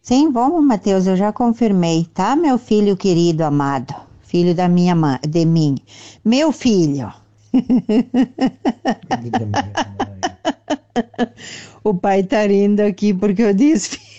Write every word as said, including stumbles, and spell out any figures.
Sim, vamos, Matheus, eu já confirmei, tá, meu filho querido, amado, filho da minha mãe, de mim, meu filho. Filho da minha mãe. O pai tá rindo aqui porque eu disse